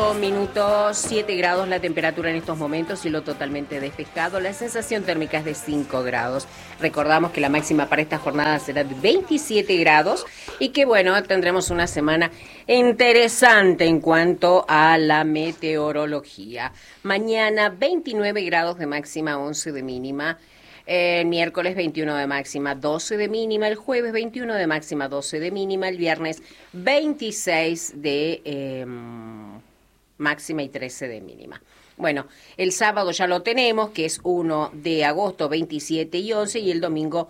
8 minutos, 7 grados la temperatura en estos momentos, cielo totalmente despejado. La sensación térmica es de 5 grados. Recordamos que la máxima para esta jornada será de 27 grados y que, bueno, tendremos una semana interesante en cuanto a la meteorología. Mañana 29 grados de máxima, 11 de mínima. El miércoles 21 de máxima, 12 de mínima. El jueves 21 de máxima, 12 de mínima. El viernes 26 de máxima y 13 de mínima. Bueno, el sábado ya lo tenemos, que es 1 de agosto, 27 y 11, y el domingo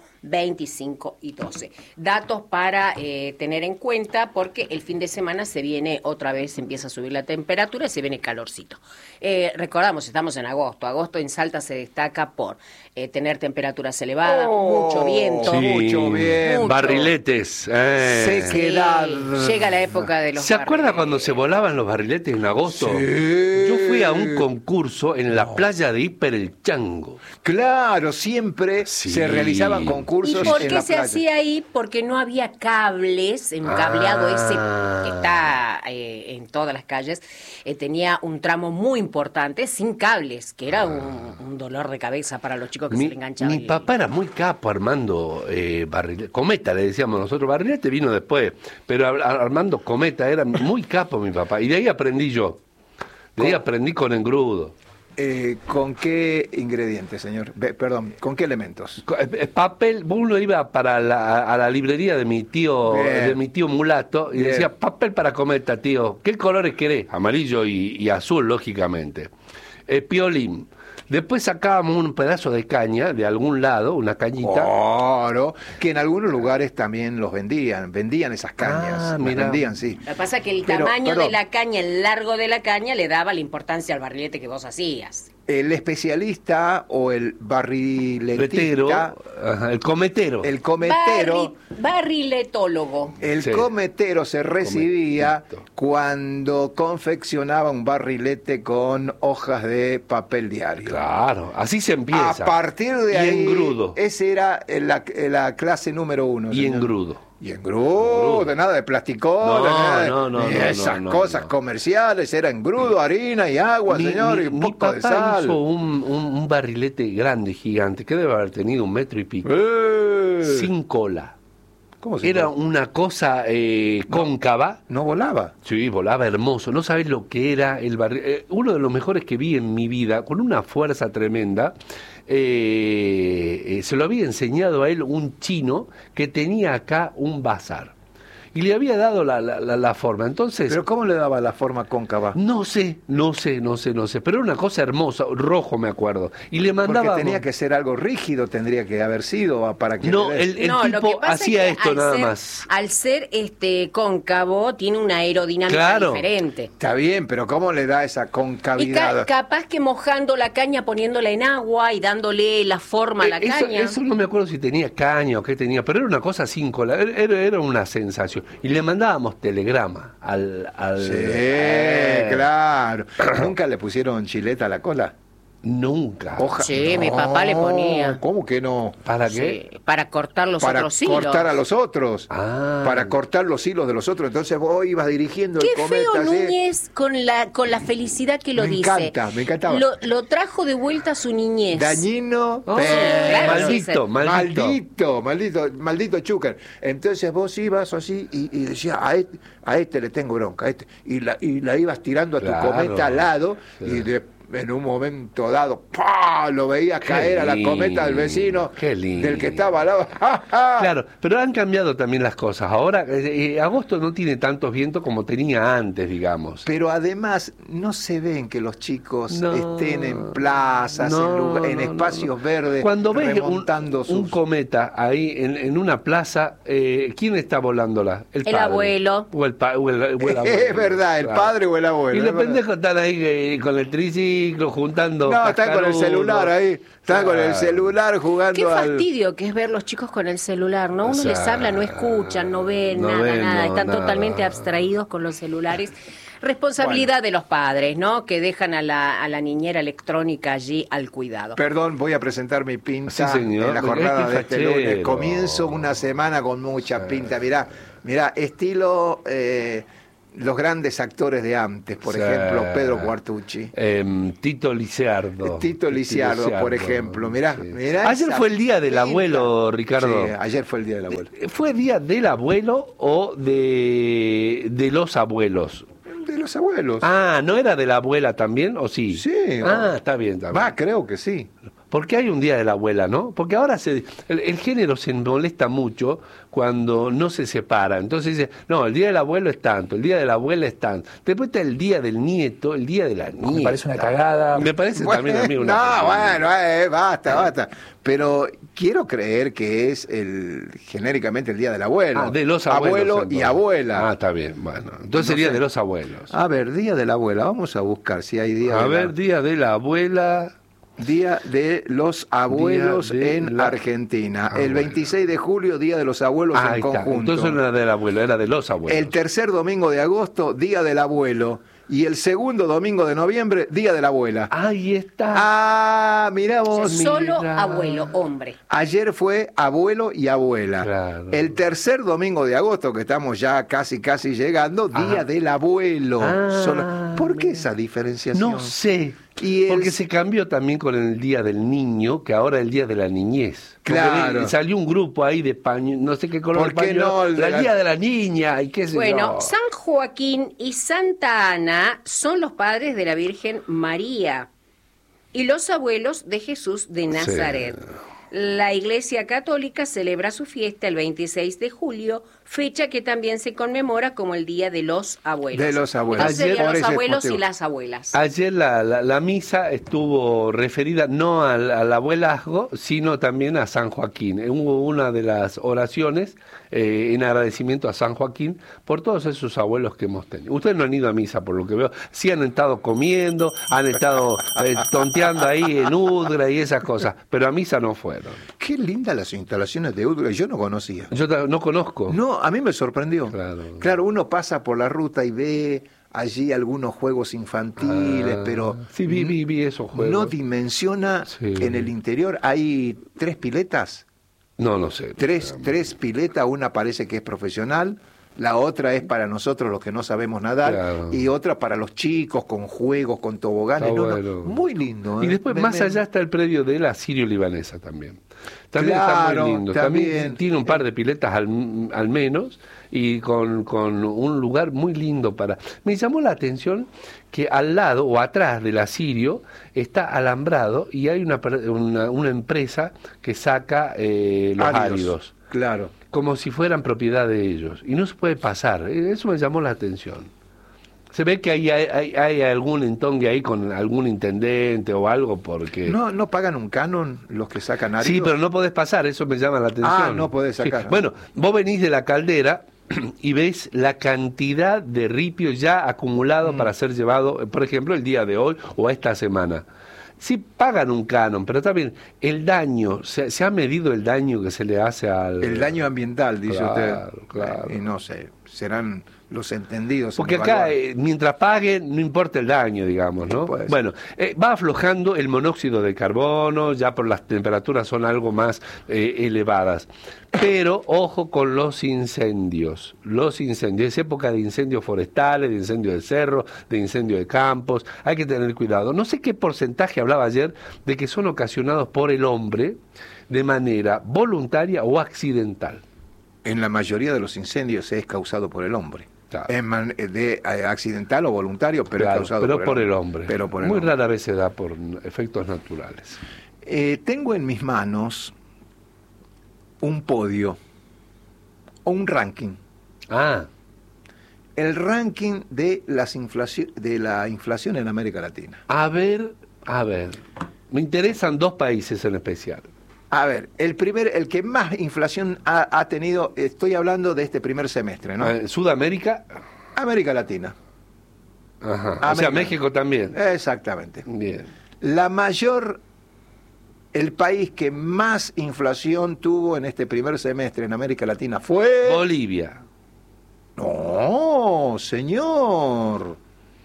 25 y 12. Datos para tener en cuenta, porque el fin de semana se viene otra vez, empieza a subir la temperatura y se viene calorcito. Recordamos, estamos en agosto. Agosto en Salta se destaca por tener temperaturas elevadas, mucho viento. Sí, mucho viento. barriletes. Sequedad. Sí, llega la época de los ¿Se acuerda barriletes. cuando se volaban los barriletes en agosto? Sí. Yo fui a un concurso en la playa de Hiper el Chango. Claro, siempre Sí. se realizaban ¿Y concursos por en qué la se playa. hacía ahí? Porque no había cables, un cableado ese que está en todas las calles, tenía un tramo muy importante sin cables, que era un dolor de cabeza para los chicos que se le enganchaban. Mi papá era muy capo armando barriletes. Cometa le decíamos nosotros, barrilete vino después, pero armando cometa, era muy capo mi papá. Y de ahí aprendí yo. De ahí aprendí con engrudo. ¿Con qué ingredientes, señor? Perdón, ¿con qué elementos? Papel, uno iba a la librería de mi tío mulato y Bien. decía, papel para cometa, tío. ¿Qué colores querés? Amarillo y azul, lógicamente. Piolín. Después sacábamos un pedazo de caña de algún lado, una cañita. Claro, que en algunos lugares también los vendían esas cañas. Las mirá. vendían, sí. Lo que pasa es que el Pero, tamaño perdón. de la caña, el largo de la caña, le daba la importancia al barrilete que vos hacías. El especialista o el barriletista, Ajá, el cometero. el cometero, Barriletólogo. el Sí. cometero se recibía Cometito. cuando confeccionaba un barrilete con hojas de papel diario. Claro, así se empieza. A partir de Y ahí, engrudo. esa era la clase número 1. Y engrudo. Y engrudo, nada de plasticón, No, nada de no, esas no, cosas no. comerciales, era engrudo, harina y agua, señor, y un mi poco de papá sal. hizo un barrilete grande, gigante, que debe haber tenido 1 metro y pico, sin cola. ¿Cómo se Era llama? una cosa cóncava. No volaba. Sí, volaba hermoso. No sabés lo que era el barril. Uno de los mejores que vi en mi vida, con una fuerza tremenda. Se lo había enseñado a él un chino que tenía acá un bazar. Y le había dado la forma. Entonces, Pero ¿cómo le daba la forma cóncava? no sé. Pero era una cosa hermosa, rojo me acuerdo. Y le mandaba. Porque tenía que ser algo rígido, tendría que haber sido para que... No, le des- el No, lo que tipo pasa hacía es que esto al nada ser- más. Al ser cóncavo, tiene una aerodinámica Claro. diferente. Está bien, pero ¿cómo le da esa Y concavidad? capaz que mojando la caña, poniéndola en agua y dándole la forma a la caña. Eso no me acuerdo si tenía caña o qué tenía, pero era una cosa sin cola, era una sensación. Y le mandábamos telegrama al Sí, claro. ¿Nunca le pusieron chileta a la cola? Nunca. Hoja. Sí, mi papá le ponía. ¿Cómo que no? ¿Para qué? Sí, para cortar los Para otros hilos. cortar a los otros. Ah. Para cortar los hilos de los otros. Entonces vos ibas dirigiendo Qué el cometa. feo así. Núñez con la felicidad que lo Me dice. encanta, me encantaba. Lo trajo de vuelta a su niñez. Dañino, Oh, claro, maldito Chúcar. Entonces vos ibas así y decías, a este le tengo bronca, a este. Y la ibas tirando a tu Claro. cometa al lado y en un momento dado, ¡pah!, lo veías Qué caer a la lindo, cometa del vecino, qué lindo. del que estaba al lado. ¡Ja, ja! Claro, pero han cambiado también las cosas. Ahora, agosto no tiene tantos vientos como tenía antes, digamos. Pero además no se ven que los chicos No. estén en plazas, No, en no, espacios no. verdes, Cuando ves remontando un cometa ahí en una plaza, ¿quién está volándola? El El padre. abuelo. O el abuelo. Es verdad, el Claro. padre o el abuelo. Y los es verdad. pendejos están ahí con el triciclo, juntando. No, están con el cascarudos. celular ahí. Están con el Claro. celular jugando Qué al... fastidio que es ver los chicos con el celular, ¿no? Uno les habla, no escuchan, no ven, No nada, ven, nada. no, Están nada. totalmente abstraídos con los celulares. Responsabilidad de los padres, ¿no? Que dejan a la niñera electrónica allí al cuidado. Perdón, voy a presentar mi pinta Sí, señor. en la Mirá jornada qué de este fachero. lunes. Comienzo una semana con mucha pinta. Mirá, estilo los grandes actores de antes, por Sí. ejemplo, Pedro Quartucci. Tito Lisiardo. Tito Lisiardo, por ejemplo. Mirá, Sí. mirá Ayer esa fue el día del pinta. abuelo, Ricardo. Sí, ayer fue el día del abuelo. ¿Fue día del abuelo o de los abuelos? De los abuelos. Ah, ¿no era de la abuela también o sí? Sí. Está bien, está bien. Va, creo que sí. Porque hay un día de la abuela, ¿no? Porque ahora el género se molesta mucho cuando no se separa. Entonces dice, no, el día del abuelo es tanto, el día de la abuela es tanto. Después está el día del nieto, el día de la nieta. Me parece una cagada. Me parece también a mí una No, cagada. bueno, basta. Pero quiero creer que es genéricamente el día del abuelo. Ah, de los abuelos. Abuelo y entonces. abuela. Ah, está bien, bueno. Entonces No sería sé. de los abuelos. A ver, día de la abuela. Vamos a buscar si hay día A de ver, día de la abuela. Día de los abuelos Día de en la- Argentina. Ah, El bueno. 26 de julio, Día de los Abuelos Ahí en está. conjunto. Entonces no era del abuelo, era de los abuelos. El tercer domingo de agosto, Día del Abuelo. Y el segundo domingo de noviembre, Día de la Abuela. Ahí está. Ah, mirá O sea, vos. solo mira. abuelo, hombre. Ayer fue abuelo y abuela. Claro. El tercer domingo de agosto, que estamos ya casi llegando, Día del Abuelo. Ah, ¿Por qué esa diferenciación? No sé. Y el- Porque se cambió también con el Día del Niño, que ahora es el Día de la Niñez. Porque Claro. salió un grupo ahí de paño, no sé qué color ¿Por qué pañuelo, no el de el la- Día de la Niña y qué sé Bueno, yo. San Joaquín y Santa Ana son los padres de la Virgen María y los abuelos de Jesús de Nazaret. La Iglesia Católica celebra su fiesta el 26 de julio, fecha que también se conmemora como el Día de los Abuelos. De los abuelos. Entonces Ayer- serían por los ese abuelos motivo. y las abuelas. Ayer la misa estuvo referida no al abuelazgo, sino también a San Joaquín. Hubo una de las oraciones en agradecimiento a San Joaquín por todos esos abuelos que hemos tenido. Ustedes no han ido a misa, por lo que veo. Sí han estado comiendo, han estado tonteando ahí en Udgra y esas cosas, pero a misa no fueron. Qué lindas las instalaciones de Udgra, yo no conocía. Yo no conozco. No, a mí me sorprendió. Claro. Claro, uno pasa por la ruta y ve allí algunos juegos infantiles, Ah, pero sí, vi esos juegos. no dimensiona. Sí. En el interior hay 3 piletas, No sé. tres piletas, una parece que es profesional, la otra es para nosotros los que no sabemos nadar, Claro. y otra para los chicos, con juegos, con toboganes. Está No, no, bueno. muy lindo. Y después, más allá, está el predio de la sirio-libanesa también. También Claro, está muy lindo. también. Tiene un par de piletas al menos y con un lugar muy lindo para... Me llamó la atención que al lado o atrás del asirio está alambrado y hay una empresa que saca los áridos. Claro. Como si fueran propiedad de ellos. Y no se puede pasar. Eso me llamó la atención. Se ve que hay algún entongue ahí con algún intendente o algo porque... ¿No pagan un canon los que sacan áridos? Sí, pero no podés pasar, eso me llama la atención. Ah, no podés sacar. Sí. Bueno, vos venís de la caldera y ves la cantidad de ripio ya acumulado para ser llevado, por ejemplo, el día de hoy o esta semana. Sí pagan un canon, pero también el daño, se ha medido el daño que se le hace al... El daño ambiental, dice Claro, usted. claro. Y no sé, serán los entendidos. en Porque acá, evaluar. mientras paguen, no importa el daño, digamos, ¿no? Puede ser. Bueno, va aflojando el monóxido de carbono, ya por las temperaturas son algo más elevadas. Pero, ojo con los incendios. Los incendios, es época de incendios forestales, de incendios de cerro, de incendios de campos, hay que tener cuidado. No sé qué porcentaje hablaba ayer de que son ocasionados por el hombre de manera voluntaria o accidental. En la mayoría de los incendios es causado por el hombre. Claro. Es accidental o voluntario, pero Claro, es causado pero por el hombre. Pero por el Muy hombre. rara vez se da por efectos naturales. Tengo en mis manos un podio o un ranking. Ah, El ranking de de la inflación en América Latina. a ver. Me interesan dos países en especial. A ver, el que más inflación ha tenido, estoy hablando de este primer semestre, ¿no? Sudamérica. América Latina. Ajá. O sea, América. México también. Exactamente. Bien. El país que más inflación tuvo en este primer semestre en América Latina fue... Bolivia. No, señor.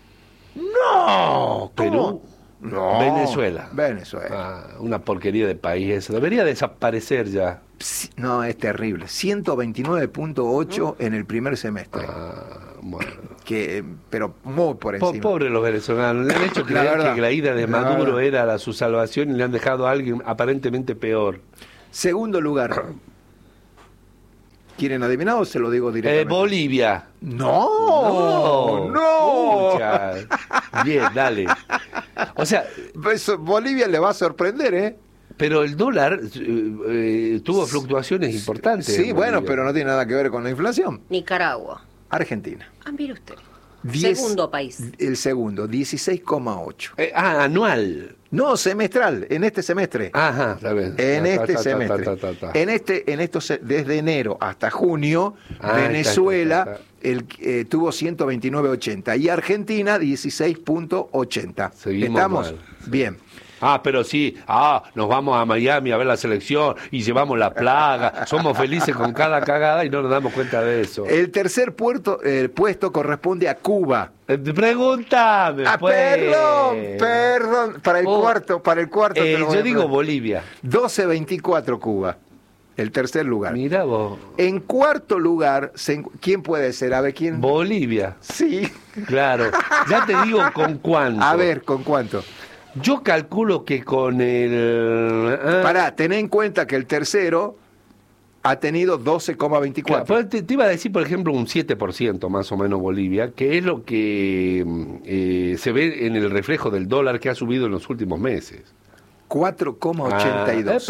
No. Perú. ¿Cómo? No. Venezuela. Venezuela. Ah, una porquería de país eso. Debería desaparecer ya. No, es terrible. 129.8 en el primer semestre. Ah, bueno. pero muy por encima. Pobres los venezolanos, le han hecho La creer verdad, que la ida de la Maduro verdad. era su salvación y le han dejado a alguien aparentemente peor. Segundo lugar. ¿Quieren adivinar o se lo digo directamente? Bolivia. No, no. Pucha. Bien, dale. O sea, Pues Bolivia le va a sorprender, ¿eh? pero el dólar tuvo fluctuaciones importantes. Sí, en bueno, Bolivia. pero no tiene nada que ver con la inflación. Nicaragua. Argentina. Ah, mire usted. 10 Segundo país. El segundo, 16,8. Anual. No, semestral, en este semestre. Ajá, está bien. En Ta, este ta, ta, semestre. ta, ta, ta, ta. En estos, desde enero hasta junio, Ah, Venezuela ta, ta, ta. tuvo 129,80 y Argentina 16,80. Seguimos ¿Estamos? mal. Bien. Pero sí, nos vamos a Miami a ver la selección y llevamos la plaga, somos felices con cada cagada y no nos damos cuenta de eso. El tercer puesto corresponde a Cuba. Pregúntame, pues. Perdón, para el cuarto te lo voy yo a digo preguntar. Bolivia. 12,24 Cuba. El tercer lugar. Mira vos. En cuarto lugar, ¿quién puede ser? A ver, ¿quién? Bolivia, Sí. claro. Ya te digo con cuánto. A ver, ¿con cuánto? Yo calculo que con el... Pará, ten en cuenta que el tercero ha tenido 12,24. Claro, pues te iba a decir, por ejemplo, un 7% más o menos Bolivia, que es lo que se ve en el reflejo del dólar que ha subido en los últimos meses. 4,82.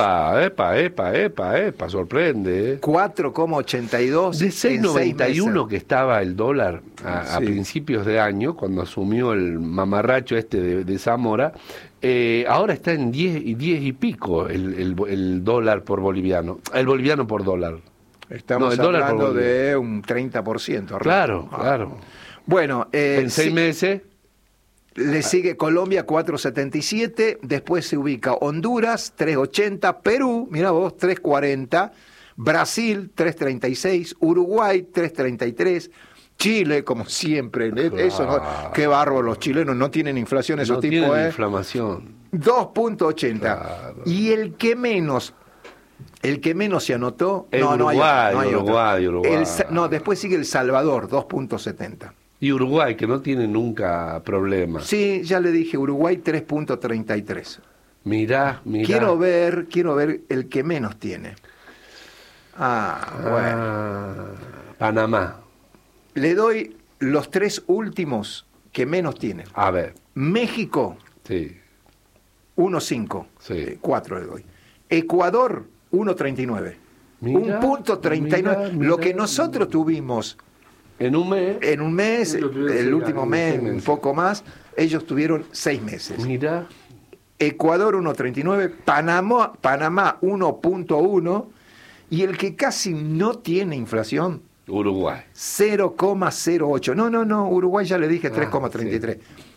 Epa, sorprende. 4,82. De en 6,91 que estaba el dólar a Sí. principios de año, cuando asumió el mamarracho de Zamora, ahora está en 10 y pico el dólar por boliviano, el boliviano por dólar. Estamos el dólar por hablando Bolivia. de un 30%. arriba. Claro, claro. Bueno, En 6 meses, le sigue Colombia 4,77, después se ubica Honduras 3,80, Perú, mira vos, 3,40, Brasil 3,36, Uruguay 3,33, Chile, como siempre, eso no, qué bárbaro, los chilenos no tienen inflación esos no tipos, tienen inflamación. 2,80. Claro. Y el que menos se anotó, El no, Uruguay, no hay otra. Uruguay. No, después sigue El Salvador, 2,70. Y Uruguay, que no tiene nunca problemas. Sí, ya le dije, Uruguay 3,33. Mirá. Quiero ver el que menos tiene. Bueno. Panamá. Le doy los tres últimos que menos tienen. A ver, México, sí. 1,5. Sí. 4 le doy. Ecuador, 1,39. Mirá, 1,39. mirá, Lo que nosotros tuvimos En un mes. en un mes, Ellos tuvieron el seis último años, mes, 6 un meses. poco más, ellos tuvieron 6 meses. Mirá. Ecuador 1,39, Panamá 1,1 y el que casi no tiene inflación, Uruguay. 0,08. No, Uruguay ya le dije 3,33.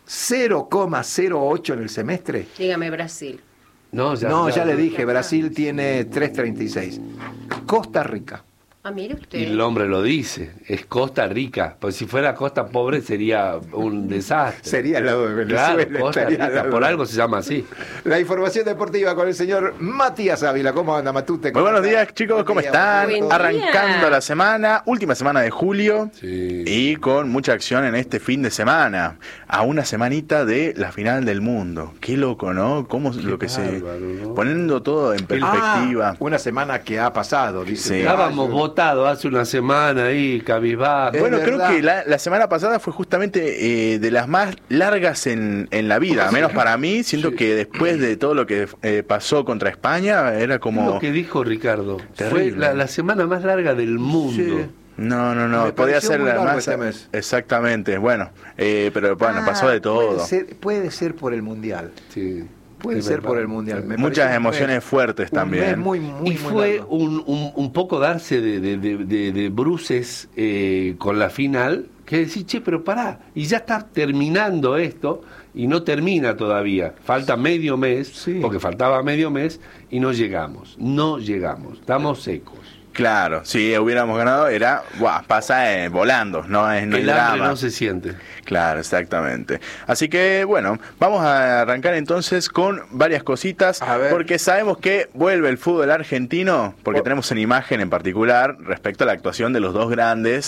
0,08 en el semestre. Dígame Brasil. Ya le dije, Brasil tiene 3,36. Costa Rica. Ah, mire usted. Y el hombre lo dice, es Costa Rica. Pues si fuera Costa Pobre sería un desastre. Sería al lado de Venezuela. Claro, Costa estaría al Rica, lado. por algo se llama así. La información deportiva con el señor Matías Ávila. ¿Cómo anda, Matute? Muy buenos días, chicos, ¿cómo están? Buen día. Arrancando la semana, última semana de julio, Sí. y con mucha acción en este fin de semana, a una semanita de la final del mundo. Qué loco, ¿no? Cómo lo que bárbaro, ¿no? poniendo todo en perspectiva. Una semana que ha pasado, dice. Sí. Estábamos votados hace una semana ahí, cabizbajo. Bueno, Es creo verdad. que la semana pasada fue justamente de las más largas en la vida, al menos para mí. Siento que después de todo lo que pasó contra España, era como... Lo que dijo Ricardo, Terrible. fue la semana más larga del mundo. Sí. No, Me podía pareció ser muy la largo más... este mes. Exactamente, bueno, pero bueno, pasó de todo. Puede ser por el Mundial. Sí. Puede Es ser verdad. por el Mundial. Me Muchas pareció un emociones mes- fuertes un también. mes muy Y fue largo. un poco darse de bruces con la final, que decir, che, pero pará, y ya está terminando esto, y no termina todavía. Falta medio mes, Sí. porque faltaba medio mes, y no llegamos, estamos secos. Claro, si hubiéramos ganado pasa volando, no es El drama. hambre no se siente. Claro, exactamente. Así que bueno, vamos a arrancar entonces con varias cositas, A ver. porque sabemos que vuelve el fútbol argentino, porque tenemos una imagen en particular respecto a la actuación de los dos grandes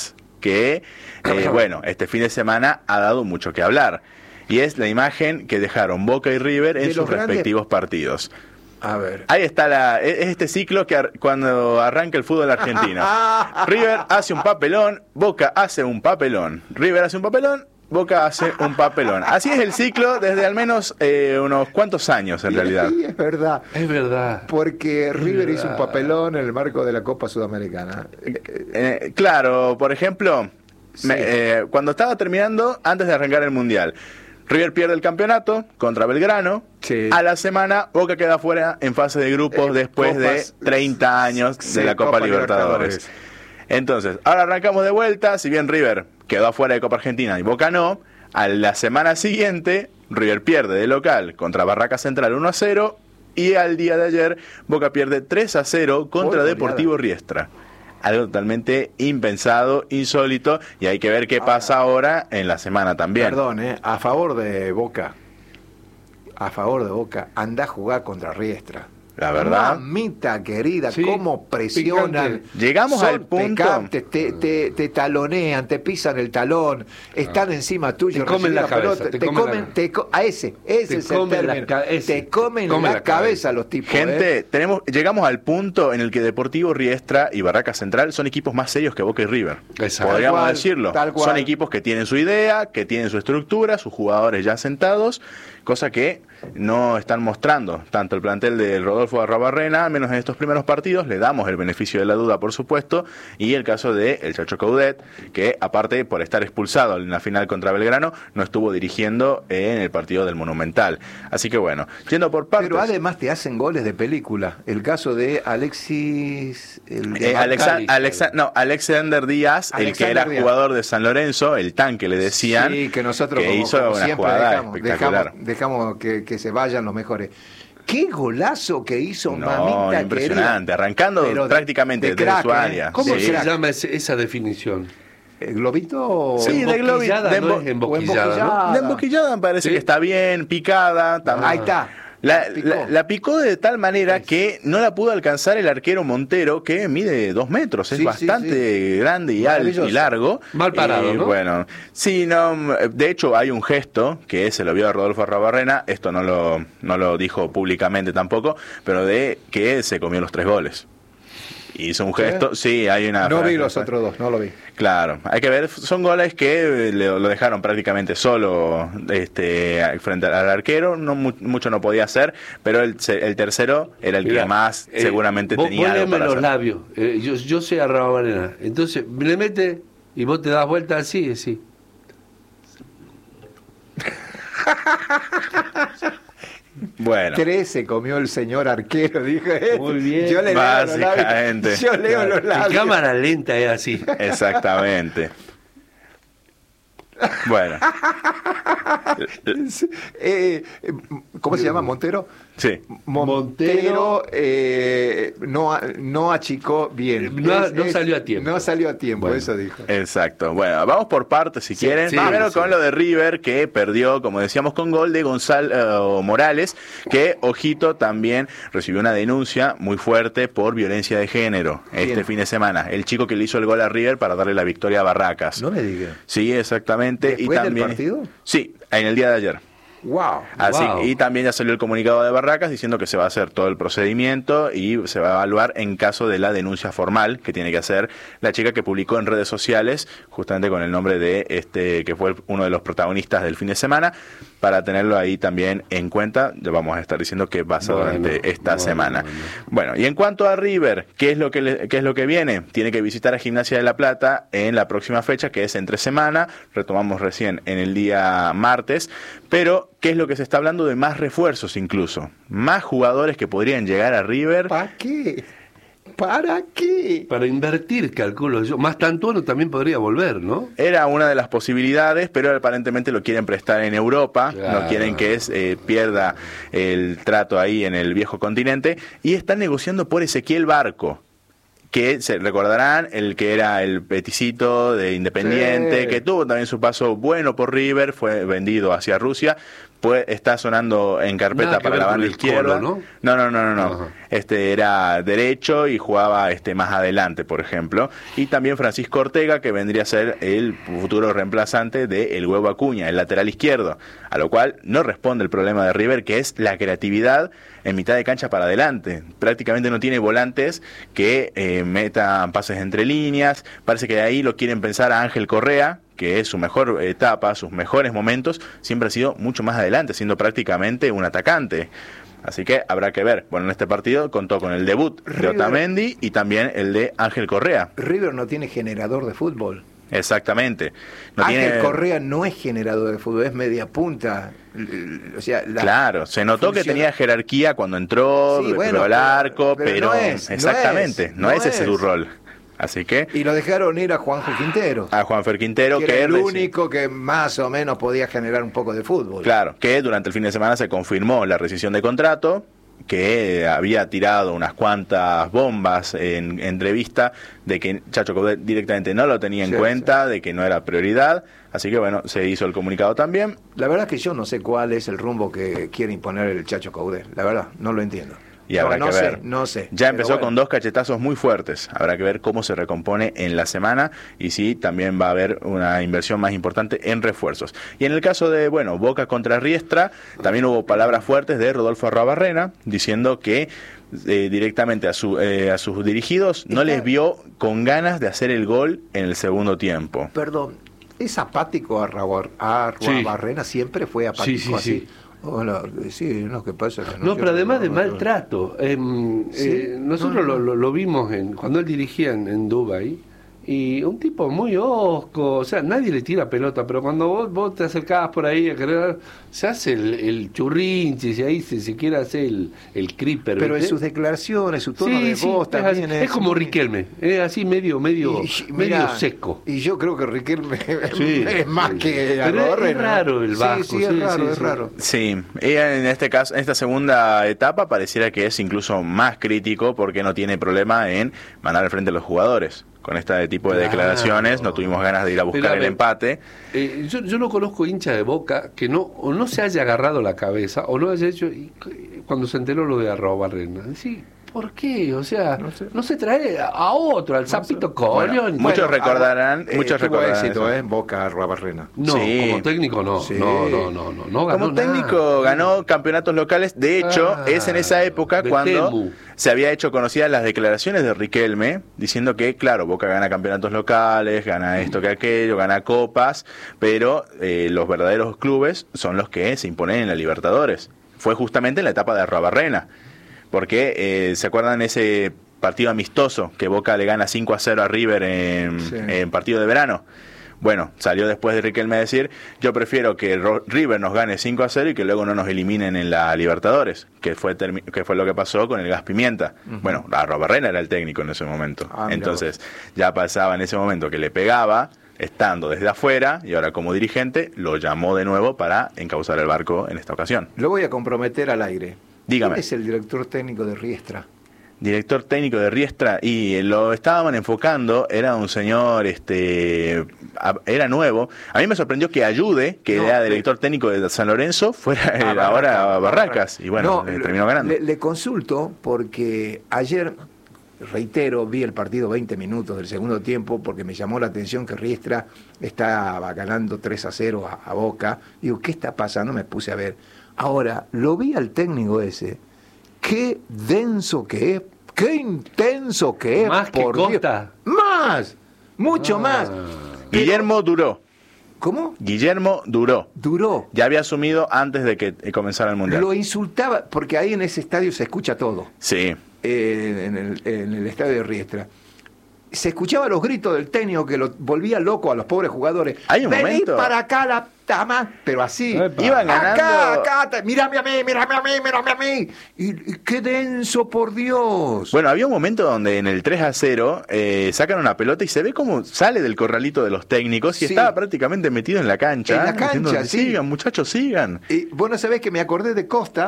que, bueno, este fin de semana ha dado mucho que hablar. Y es la imagen que dejaron Boca y River en sus respectivos partidos. A ver. Ahí está es este ciclo que cuando arranca el fútbol argentino. River hace un papelón, Boca hace un papelón. River hace un papelón, Boca hace un papelón. Así es el ciclo desde al menos unos cuantos años en realidad. Sí, es verdad. Es verdad. Porque River hizo un papelón en el marco de la Copa Sudamericana. Claro, por ejemplo, Sí. cuando estaba terminando, antes de arrancar el Mundial, River pierde el campeonato contra Belgrano. Sí. A la semana, Boca queda fuera en fase de grupos después de 30 años Sí, de la Copa Copa Libertadores. Entonces, ahora arrancamos de vuelta. Si bien River quedó afuera de Copa Argentina y Boca no, a la semana siguiente, River pierde de local contra Barraca Central 1-0 y al día de ayer, Boca pierde 3-0 contra Por Deportivo Riestra. Algo totalmente impensado, insólito, y hay que ver qué pasa ahora en la semana también. Perdón, a favor de Boca. A favor de Boca. Anda a jugar contra Riestra. La verdad. Mamita querida, Sí, cómo presionan. picante. Llegamos Son al punto. pecantes, te talonean, te pisan el talón, están encima tuyo. Te comen reciben la cabeza, pelota, te te comen comen, la- te co- a ese es el comen la término. ese. Te comen Comen la la cabeza los tipos. Gente, llegamos al punto en el que Deportivo Riestra y Barraca Central son equipos más serios que Boca y River. Exacto. Podríamos Tal cual, decirlo. tal cual. Son equipos que tienen su idea, que tienen su estructura, sus jugadores ya sentados, cosa que no están mostrando tanto el plantel de Rodolfo Arrabarrena, al menos en estos primeros partidos. Le damos el beneficio de la duda, por supuesto, y el caso de el Chacho Coudet, que aparte por estar expulsado en la final contra Belgrano, no estuvo dirigiendo en el partido del Monumental. Así que bueno, yendo por partes. Pero además te hacen goles de película. El caso de Alexis. Alexander Díaz, el que Alexander era Díaz. jugador de San Lorenzo, el tanque le decían, Sí, que nosotros que como hizo una siempre jugada espectacular. dejamos que se vayan los mejores. ¡Qué golazo que hizo No, mamita impresionante, querida! arrancando Pero prácticamente de desde crack, su área. ¿Cómo Sí. se crack. llama esa definición? ¿El globito? Sí, de globi- Emboquillada, de no embo- es emboquillada, ¿no? emboquillada. La emboquillada me parece Sí. que está bien, picada. Ahí está. La picó de tal manera que no la pudo alcanzar el arquero Montero, que mide 2 metros, es Sí, sí, bastante grande y alto y Maravilloso. largo. Mal parado, ¿no? Bueno, sí, no, de hecho hay un gesto que se lo vio a Rodolfo Arrabarrena, esto no lo dijo públicamente tampoco, pero de que se comió los 3 goles. Hizo un gesto, sí, hay una... No vi frase- los otros dos, no lo vi. Claro, hay que ver, son goles que lo dejaron prácticamente solo frente al arquero, mucho no podía hacer, pero el tercero era el Mirá, que más seguramente vos tenía algo léeme para los hacer. labios. Yo soy Arrabarrena. Entonces, le mete y vos te das vuelta así. Bueno, 3 se comió el señor arquero, dije. Muy bien. Yo le leo los Básicamente. labios. Yo leo los En labios. cámara lenta es así. exactamente. Bueno, ¿Cómo se llama? ¿Montero? sí. Montero no achicó bien. No salió a tiempo. No salió a tiempo, Bueno. eso dijo. Exacto. Bueno, vamos por partes si quieren. sí, Primero sí. con lo de River, que perdió, como decíamos, con gol de Gonzalo Morales, que, ojito, también recibió una denuncia muy fuerte por violencia de género este Bien. fin de semana. El chico que le hizo el gol a River para darle la victoria a Barracas. No me diga. Sí, exactamente. ¿Después y del también, partido? Sí, en el día de ayer. Wow. Así, Wow. y también ya salió el comunicado de Barracas diciendo que se va a hacer todo el procedimiento y se va a evaluar en caso de la denuncia formal que tiene que hacer la chica que publicó en redes sociales, justamente con el nombre de que fue uno de los protagonistas del fin de semana, para tenerlo ahí también en cuenta. Le vamos a estar diciendo qué pasa durante esta semana. Bueno, y en cuanto a River, ¿qué es lo que viene? Tiene que visitar a Gimnasia de La Plata en la próxima fecha, que es entre semana. Retomamos recién en el día martes, pero ¿qué es lo que se está hablando? De más refuerzos incluso, más jugadores que podrían llegar a River. ¿Para qué? ¿Para qué? Para invertir, calculo yo. Más Tantuono también podría volver, ¿no? Era una de las posibilidades, pero aparentemente lo quieren prestar en Europa, Claro. no quieren que pierda el trato ahí en el viejo continente, y están negociando por Ezequiel Barco, que se recordarán, el que era el peticito de Independiente, Sí. que tuvo también su paso bueno por River, fue vendido hacia Rusia, pues está sonando en carpeta Nada que para ver la con banda el izquierda. Colo, No. Ajá. Era derecho y jugaba más adelante, por ejemplo. Y también Francisco Ortega, que vendría a ser el futuro reemplazante de El Huevo Acuña, el lateral izquierdo, a lo cual no responde el problema de River, que es la creatividad en mitad de cancha para adelante. Prácticamente no tiene volantes que metan pases entre líneas. Parece que de ahí lo quieren pensar a Ángel Correa, que es su mejor etapa, sus mejores momentos, siempre ha sido mucho más adelante, siendo prácticamente un atacante. Así que habrá que ver. Bueno, en este partido contó con el debut de River. Otamendi y también el de Ángel Correa. River no tiene generador de fútbol. Exactamente. No Ángel tiene... Correa no es generador de fútbol, es media punta. O sea, Claro, se notó que tenía jerarquía cuando entró, Sí, bueno, pegó el arco, pero pero no es, exactamente, no es ese su rol. Así que Y lo dejaron ir a Juanjo Quintero, a Juanfer Quintero, que era el reci- único que más o menos podía generar un poco de fútbol. Claro, que durante el fin de semana se confirmó la rescisión de contrato, que había tirado unas cuantas bombas en entrevista de que Chacho Coudet directamente no lo tenía en Sí, cuenta, de que no era prioridad, así que bueno, se hizo el comunicado también. La verdad que yo no sé cuál es el rumbo que quiere imponer el Chacho Coudet. La verdad, no lo entiendo. Y habrá no que sé, ver. no sé. Ya Pero empezó bueno. con 2 cachetazos muy fuertes. Habrá que ver cómo se recompone en la semana y si también va a haber una inversión más importante en refuerzos. Y en el caso de, Boca contra Riestra, también hubo palabras fuertes de Rodolfo Arruabarrena diciendo que directamente a sus dirigidos no les vio con ganas de hacer el gol en el segundo tiempo. Perdón, ¿es apático Arruabarrena? Siempre fue apático Sí, sí, así. sí. Hola, sí, no, ¿qué pasa? Que No, pero además de no, maltrato. Sí, Nosotros no. Lo vimos cuando él dirigía en Dubái. Y un tipo muy hosco, o sea, nadie le tira pelota, pero cuando vos te acercabas por ahí a querer, se hace el churrinchi, y ahí se quiere hacer el creeper. Pero en ¿viste? sus declaraciones, su tono de voz es también así. Es como muy- Riquelme, es así medio Mirá, seco. Y yo creo que Riquelme Sí, es más sí. que Pero Arruabarrena. es raro el vasco, Sí, es sí, raro, sí, es sí. raro. Sí, ella en este caso, en esta segunda etapa pareciera que es incluso más crítico porque no tiene problema en mandar al frente a los jugadores. Con este tipo de Claro. declaraciones no tuvimos ganas de ir a Pero, buscar a el ver, empate. Yo no conozco hincha de Boca que o no se haya agarrado la cabeza o no haya hecho cuando se enteró lo de Arruabarrena. Sí, ¿por qué? O sea, no se trae a otro, al Zapito Corión. Muchos recordarán, muchos tuvo recordarán éxito, eso. en Boca Arruabarrena. No, Sí. como técnico no. Sí. No ganó Como técnico nada. ganó campeonatos locales. De hecho, Ah, es en esa época de cuando Temu. se había hecho conocidas las declaraciones de Riquelme, diciendo que, claro, Boca gana campeonatos locales, gana esto que aquello, gana copas, pero los verdaderos clubes son los que se imponen en la Libertadores. Fue justamente en la etapa de Arruabarrena, porque ¿se acuerdan ese partido amistoso que Boca le gana 5-0 a River Sí. en partido de verano? Bueno, salió después de Riquelme a decir, yo prefiero que River nos gane 5-0 y que luego no nos eliminen en la Libertadores, que fue lo que pasó con el Gas Pimienta. Bueno, Arruabarrena era el técnico en ese momento. Ah, mira Entonces, ya pasaba en ese momento que le pegaba, estando desde afuera, y ahora como dirigente, lo llamó de nuevo para encauzar el barco en esta ocasión. Lo voy a comprometer al aire. Dígame. ¿Quién es el director técnico de Riestra? Director técnico de Riestra, y lo estaban enfocando, era un señor, era nuevo. A mí me sorprendió que Ayude, que No, era director técnico de San Lorenzo, fuera ahora a Barracas, y bueno, No, terminó ganando. Le consulto porque ayer, reitero, vi el partido 20 minutos del segundo tiempo porque me llamó la atención que Riestra estaba ganando 3-0 a Boca. Digo, ¿qué está pasando? Me puse a ver. Ahora, lo vi al técnico ese. Qué denso que es, qué intenso que es. Más que por Dios. Costa. Más, mucho más. Guillermo Duró. ¿Cómo? Guillermo Duró. Duró. Ya había asumido antes de que comenzara el Mundial. Lo insultaba, porque ahí en ese estadio se escucha todo. Sí. En el estadio de Riestra. Se escuchaba los gritos del técnico que lo volvía loco a los pobres jugadores. Hay un Vení momento- para acá la tama, pero así. Epa. Iban ganando. Acá, mírame a mí, mírame a mí, mírame a mí. Y qué denso, por Dios. Bueno, había un momento donde en el 3-0 sacan una pelota y se ve como sale del corralito de los técnicos y Sí. estaba prácticamente metido en la cancha. En la cancha, diciendo, sí. Sigan, muchachos, sigan. Y vos no sabés que me acordé de Costa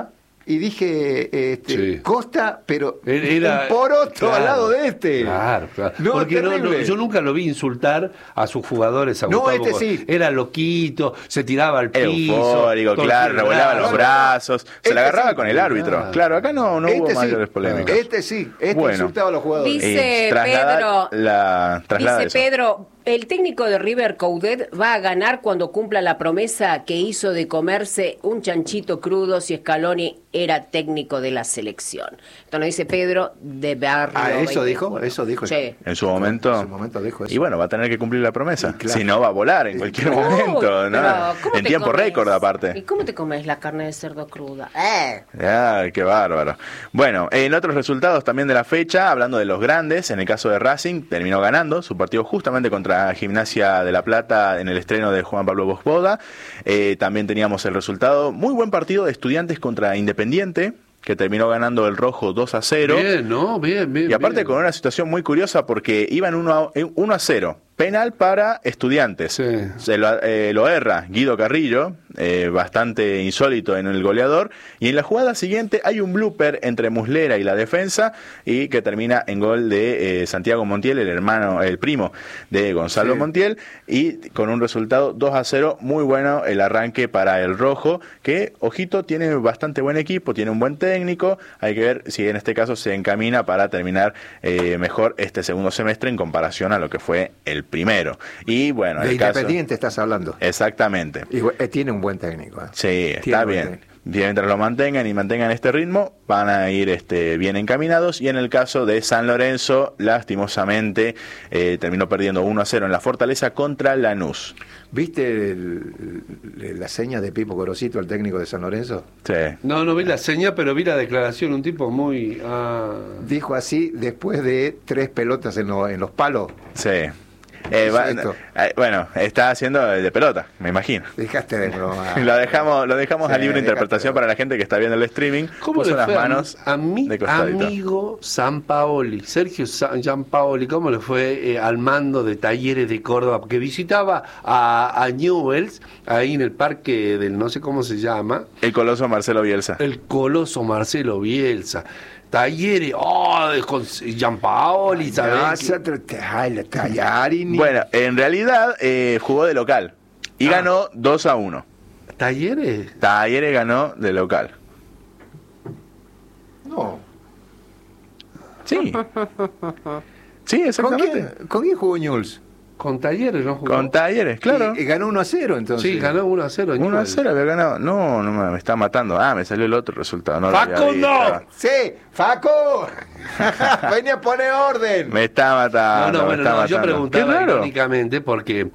y dije Sí. Costa, pero Era, un poroto claro, al lado de este. Claro. No, Porque terrible. yo nunca lo vi insultar a sus jugadores. A No, Gustavo. este sí. Era loquito, se tiraba al piso. Eufórico, todo claro, el revolaba brazo. los brazos, se Este la agarraba sí. con el árbitro. Claro, acá no hubo Este sí. mayores polémicas. Este sí, este Bueno. insultaba a los jugadores. Dice Traslada Dice eso. Pedro, el técnico de River Coudet va a ganar cuando cumpla la promesa que hizo de comerse un chanchito crudo si Scaloni era técnico de la selección. Esto nos dice Pedro de Barrio. ¿Eso 21. dijo? ¿Eso dijo? Sí. En su momento. En su momento dijo eso. Y bueno, va a tener que cumplir la promesa. Y claro. Si no, va a volar en cualquier momento. ¿no? Pero, ¿cómo En te tiempo comes? récord, ¿Y aparte. cómo te comes la carne de cerdo cruda? Ay, qué bárbaro. Bueno, en otros resultados también de la fecha, hablando de los grandes, en el caso de Racing, terminó ganando su partido justamente contra Gimnasia de La Plata en el estreno de Juan Pablo Bosboda. También teníamos el resultado, muy buen partido de Estudiantes contra Independiente, que terminó ganando el rojo 2-0. Bien, ¿no? Bien. Y aparte bien. con una situación muy curiosa porque iban 1-0. Penal para Estudiantes. Sí. Lo erra Guido Carrillo, bastante insólito en el goleador. Y en la jugada siguiente hay un blooper entre Muslera y la defensa y que termina en gol de Santiago Montiel, el primo de Gonzalo Sí. Montiel. Y con un resultado 2-0, muy bueno el arranque para el rojo, que, ojito, tiene bastante buen equipo, tiene un buen técnico. Hay que ver si en este caso se encamina para terminar mejor este segundo semestre en comparación a lo que fue el primero. Y bueno, De el caso, Independiente estás hablando. exactamente. Y, tiene un buen técnico. Sí, Tiene está buen bien. técnico. Mientras lo mantengan y mantengan este ritmo, van a ir bien encaminados. Y en el caso de San Lorenzo, lastimosamente, terminó perdiendo 1-0 en la Fortaleza contra Lanús. ¿Viste la seña de Pipo Gorosito, el técnico de San Lorenzo? Sí. No vi la seña, pero vi la declaración. Un tipo muy... Dijo así después de 3 pelotas en los palos. Sí. Exacto. Bueno, está haciendo de pelota, me imagino. Dejaste de broma. Lo dejamos Sí, a libre déjate interpretación de- para la gente que está viendo el streaming. ¿Cómo Puso le las fue manos a mi de costadito. amigo Sampaoli, Sergio Sampaoli? ¿Cómo le fue al mando de Talleres de Córdoba? Que visitaba a Newell's, ahí en el parque del no sé cómo se llama, El coloso Marcelo Bielsa. el coloso Marcelo Bielsa. Talleres, con Gianpaoli, ¿sabes? Bueno, en realidad jugó de local y ganó 2-1. Talleres. Talleres ganó de local. No. Sí. Sí, exactamente. ¿Con quién jugó Newell's? Con Talleres, ¿no jugó? Con Talleres, claro. Y ganó 1-0 entonces. Sí, ganó 1-0. 1-0 había ganado. No, me está matando. Me salió el otro resultado. No lo había ¡Facundo! visto. Sí, Faco. Venía a poner orden. Me está matando. me está yo matando. preguntaba Qué raro. irónicamente porque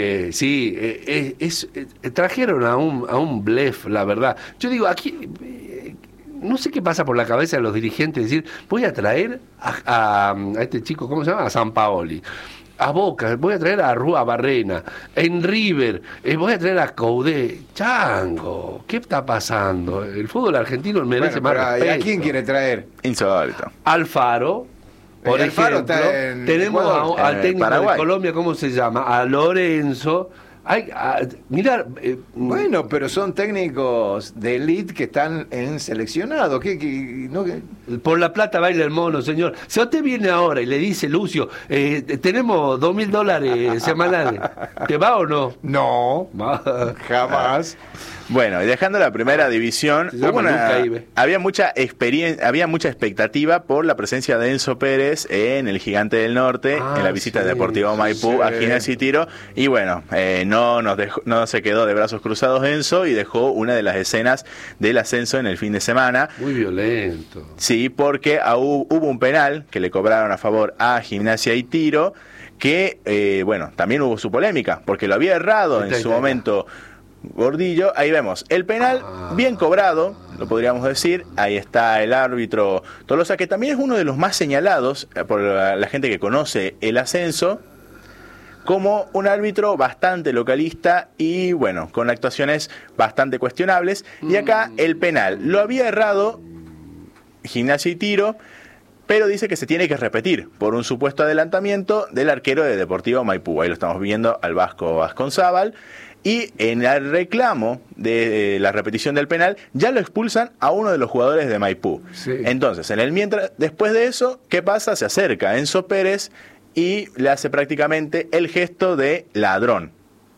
trajeron a un blef, la verdad. Yo digo, aquí no sé qué pasa por la cabeza de los dirigentes, decir, voy a traer a este chico, ¿cómo se llama? A Sampaoli. A Boca, voy a traer a Rúa Barrena, en River, voy a traer a Coudet. Chango, ¿qué está pasando? El fútbol argentino merece Bueno, más pero, ¿y respeto. a quién quiere traer? Insólito. Alfaro, por Alfaro ejemplo, está en tenemos Ecuador. al técnico Paraguay. de Colombia, ¿cómo se llama? A Lorenzo. Mirá, Bueno, pero son técnicos de elite que están en seleccionado. ¿Qué? por la plata baila el mono, señor. Si usted viene ahora y le dice, Lucio, tenemos $2.000 semanales, ¿te va o no? No, Va. jamás. Bueno, y dejando la primera división, Se llama Luca Ibe. había mucha expectativa por la presencia de Enzo Pérez en el Gigante del Norte, en la visita de sí, Deportivo Maipú a sí. Gimnasia y Tiro, y bueno, no se quedó de brazos cruzados Enzo y dejó una de las escenas del ascenso en el fin de semana. Muy violento. Sí, porque hubo un penal que le cobraron a favor a Gimnasia y Tiro, que, también hubo su polémica, porque lo había errado en su momento Gordillo. Ahí vemos el penal bien cobrado, lo podríamos decir. Ahí está el árbitro Tolosa, que también es uno de los más señalados por la gente que conoce el ascenso, como un árbitro bastante localista y bueno, con actuaciones bastante cuestionables. Y acá el penal lo había errado Gimnasia y Tiro, pero dice que se tiene que repetir por un supuesto adelantamiento del arquero de Deportivo Maipú. Ahí lo estamos viendo al Vasco Vasconzábal. Y en el reclamo de la repetición del penal, ya lo expulsan a uno de los jugadores de Maipú. Sí. Entonces, después de eso, ¿qué pasa? Se acerca Enzo Pérez y le hace prácticamente el gesto de ladrón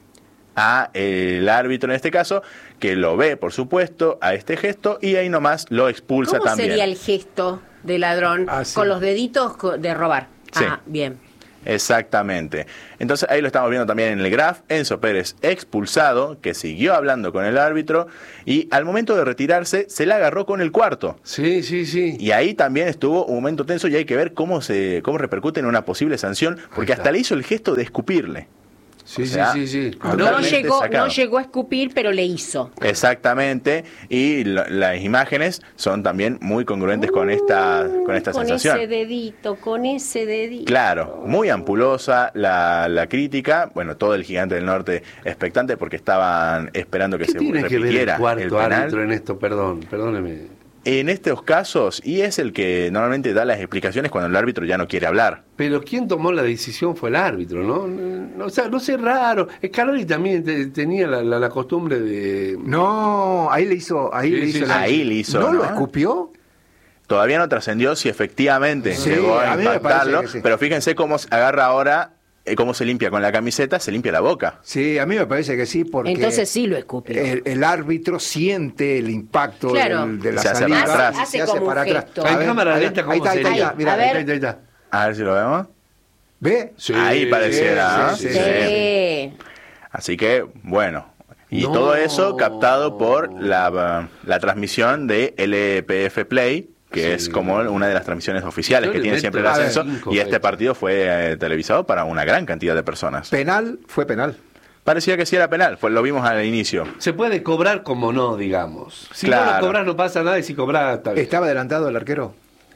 a el árbitro en este caso, que lo ve, por supuesto, a este gesto, y ahí nomás lo expulsa ¿Cómo también. sería el gesto de ladrón? Sí. Con los deditos de robar. Sí. Ah, bien. Exactamente. Entonces ahí lo estamos viendo también en el graph. Enzo Pérez expulsado, que siguió hablando con el árbitro, y al momento de retirarse se la agarró con el cuarto. Sí, sí, sí. Y ahí también estuvo un momento tenso, y hay que ver cómo repercute en una posible sanción, porque está. hasta le hizo el gesto de escupirle. Sí, O sea, sí, sí, sí. No totalmente llegó, sacado. no llegó a escupir, pero le hizo. Exactamente, y las imágenes son también muy congruentes con esta sensación. Con ese dedito. Claro, muy ampulosa la crítica. Bueno, todo el Gigante del Norte expectante porque estaban esperando que ¿Qué se tiene que ver el repitiera el cuarto penal. árbitro en esto? Perdóneme. En estos casos, y es el que normalmente da las explicaciones cuando el árbitro ya no quiere hablar. Pero quien tomó la decisión fue el árbitro, ¿no? O sea, no sé, raro. Scaloni también tenía la costumbre de... No, ahí le hizo. Ahí Sí, le sí, hizo sí. la- Ahí le hizo, ¿No lo ¿no? escupió? Todavía no trascendió si efectivamente Sí, llegó a a mí me impactarlo, parece que sí. pero fíjense cómo agarra ahora, cómo se limpia con la camiseta, se limpia la boca. Sí, a mí me parece que sí, porque Entonces sí lo escupió. el árbitro siente el impacto Claro. de la Se hace salida. para atrás. y Hace se hace como para un atrás. gesto. A En ver, cámara ahí lenta, está, ¿cómo ahí está, sería? mira, A ver. Ahí está. A ver si lo vemos. ¿ve? Sí, Ahí pareciera, sí, ¿no? sí, Sí. Así que, bueno. Y No. todo eso captado por la transmisión de LPF Play, que Sí. es como una de las transmisiones oficiales Yo que le tiene meto siempre el a ver, ascenso. 5 Y este fechas. partido fue televisado para una gran cantidad de personas. Penal, fue penal. Parecía que sí era penal, pues lo vimos al inicio. Se puede cobrar como no, digamos. Si no Claro. lo cobras no pasa nada, y si cobras está bien. ¿Estaba adelantado el arquero?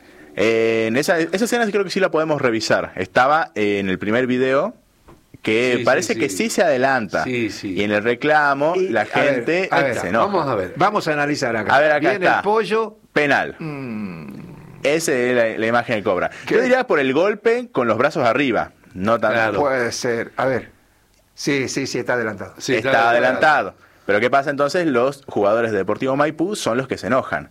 En esa escena creo que sí la podemos revisar. Estaba en el primer video, que Sí, parece sí, que sí. sí se adelanta. Sí, sí. Y en el reclamo, Y, la a ver, gente a ver, se enoja. Vamos a ver. Vamos a analizar acá. A ver, acá Viene está. el pollo. Penal. Esa es la imagen que cobra. ¿Qué? Yo diría por el golpe con los brazos arriba. No tan. Claro. Puede ser. A ver. Sí, está adelantado. Sí, está adelantado. Pero ¿qué pasa entonces? Los jugadores de Deportivo Maipú son los que se enojan.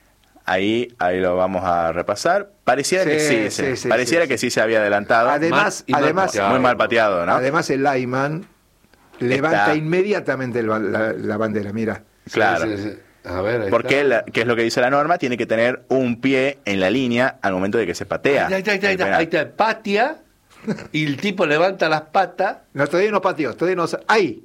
Ahí lo vamos a repasar. Pareciera que sí, pareciera que sí se había adelantado. Además, Mal además, pateado. Muy mal pateado, ¿no? además el Lyman levanta Está. inmediatamente la bandera, mira. Claro. Sí, sí, sí. A ver, ahí Porque, está. ¿qué es lo que dice la norma? Tiene que tener un pie en la línea al momento de que se patea. Ahí está, el penal. ahí está, patea y el tipo levanta las patas. No, todavía no pateó, todavía no. Ahí,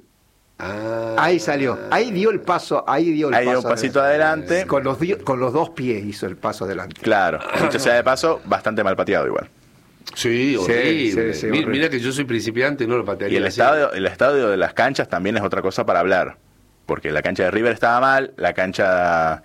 Ah. ahí salió. Ahí dio el paso, ahí dio el Ahí paso. dio un pasito adelante. Con los dos pies hizo el paso adelante. Claro. Dicho sea de paso, bastante mal pateado igual. Sí, horrible. sí, Mira, horrible. mira que yo soy principiante y no lo patearía. Y así. el estadio de las canchas también es otra cosa para hablar. Porque la cancha de River estaba mal, la cancha...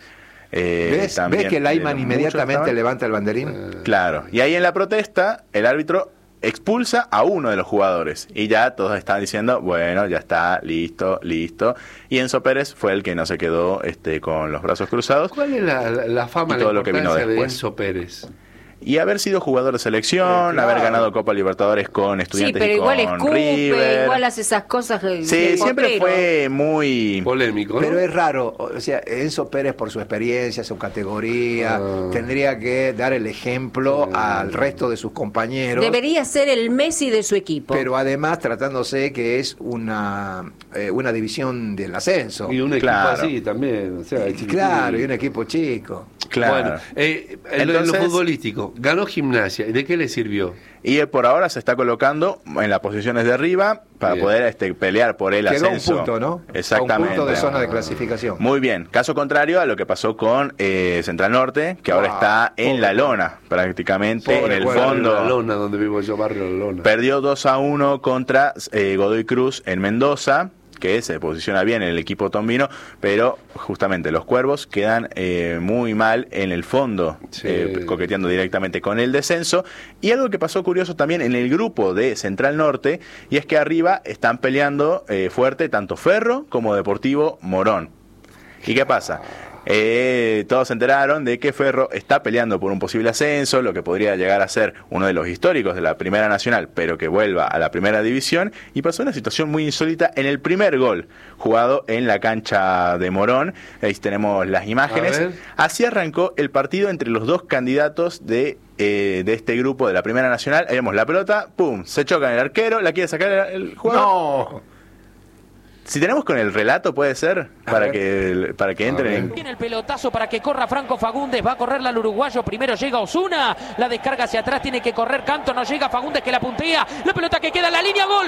¿Ves también que de Lyman los inmediatamente muchos estaba- levanta el banderín? Claro. Y ahí en la protesta, el árbitro expulsa a uno de los jugadores. Y ya todos están diciendo, bueno, ya está, listo. Y Enzo Pérez fue el que no se quedó con los brazos cruzados. ¿Cuál es la fama, Y la todo lo que vino importancia de después. Enzo Pérez? Y haber sido jugador de selección, Claro. haber ganado Copa Libertadores con Sí, Estudiantes pero y igual con escupe, River. igual hace esas cosas. Sí, siempre fue muy... Polémico, ¿no? Pero es raro, o sea, Enzo Pérez por su experiencia, su categoría, tendría que dar el ejemplo al resto de sus compañeros. Debería ser el Messi de su equipo. Pero además tratándose que es una división del ascenso. Y un equipo Claro. así también. O sea, chiquitín. Claro, y un equipo chico. Claro. Bueno, en lo Entonces- futbolístico, ganó Gimnasia. ¿Y de qué le sirvió? Y por ahora se está colocando en las posiciones de arriba para Bien. poder pelear por el Quedó ascenso. un punto, ¿no? Exactamente. A un punto de zona de clasificación. Muy bien. Caso contrario a lo que pasó con Central Norte, que ahora Wow, está en pobre la lona, prácticamente Pobre en el cuadro, La fondo. lona, donde vivo yo, barrio La Lona. Perdió 2-1 contra Godoy Cruz en Mendoza, que se posiciona bien en el equipo tombino, pero justamente los Cuervos quedan muy mal en el fondo, Sí. coqueteando directamente con el descenso. Y algo que pasó curioso también en el grupo de Central Norte, y es que arriba están peleando fuerte tanto Ferro como Deportivo Morón. ¿Y qué pasa? todos se enteraron de que Ferro está peleando por un posible ascenso, lo que podría llegar a ser uno de los históricos de la Primera Nacional, pero que vuelva a la Primera División, y pasó una situación muy insólita en el primer gol, jugado en la cancha de Morón. Ahí tenemos las imágenes. Así arrancó el partido entre los dos candidatos de este grupo de la Primera Nacional. Ahí vemos la pelota, pum, se choca en el arquero, la quiere sacar el jugador. No. Si tenemos con el relato, puede ser, para que entren. Tiene el pelotazo para que corra Franco Fagundes, va a correrla al uruguayo, primero llega Osuna, la descarga hacia atrás, tiene que correr Canto, no llega Fagundes que la puntea, la pelota que queda en la línea, gol,